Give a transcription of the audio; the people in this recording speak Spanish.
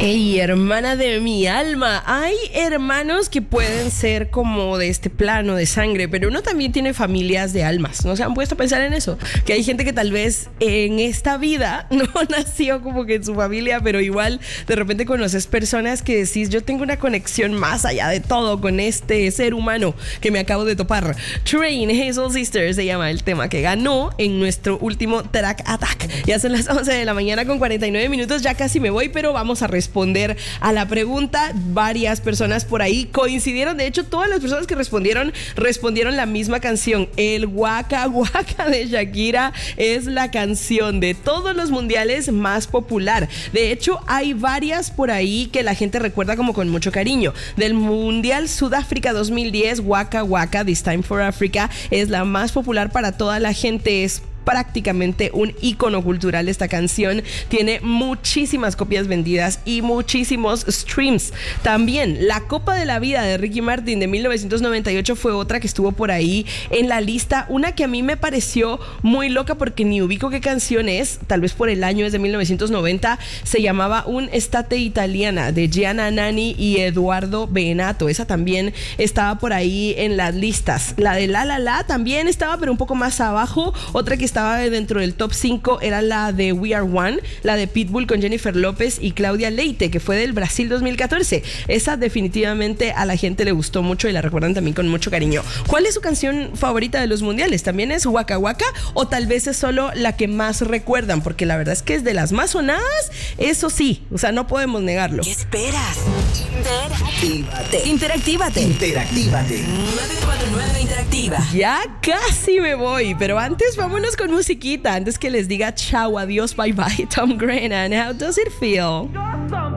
Ey, hermana de mi alma, hay hermanos que pueden ser como de este plano de sangre, pero uno también tiene familias de almas. ¿No se han puesto a pensar en eso? Que hay gente que tal vez en esta vida no nació como que en su familia, pero igual de repente conoces personas que decís, yo tengo una conexión más allá de todo con este ser humano que me acabo de topar. Train, Hazel Sisters se llama el tema que ganó en nuestro último Track Attack. Ya son las 11 de la mañana con 49 minutos, ya casi me voy, pero vamos a responder a la pregunta. Varias personas por ahí coincidieron. De hecho, todas las personas que respondieron la misma canción. El Waka Waka de Shakira es la canción de todos los mundiales más popular. De hecho, hay varias por ahí que la gente recuerda como con mucho cariño. Del Mundial Sudáfrica 2010, Waka Waka, This Time for Africa, es la más popular para toda la gente. Es prácticamente un ícono cultural. Esta canción tiene muchísimas copias vendidas y muchísimos streams. También la Copa de la Vida de Ricky Martin de 1998 fue otra que estuvo por ahí en la lista. Una que a mí me pareció muy loca porque ni ubico qué canción es, tal vez por el año es de 1990. Se llamaba Un Estate Italiana de Gianna Nani y Eduardo Benato. Esa también estaba por ahí en las listas. La de La La La también estaba, pero un poco más abajo. Otra que estaba dentro del top 5 era la de We Are One, la de Pitbull con Jennifer López y Claudia Leite, que fue del Brasil 2014. Esa definitivamente a la gente le gustó mucho y la recuerdan también con mucho cariño. ¿Cuál es su canción favorita de los mundiales? ¿También es Waka Waka o tal vez es solo la que más recuerdan? Porque la verdad es que es de las más sonadas, eso sí, o sea, no podemos negarlo. ¿Qué esperas? Interactívate. 949 Interactiva. Ya casi me voy, pero antes vámonos con musiquita, antes que les diga chao, adiós, bye bye. Tom Grennan, how does it feel?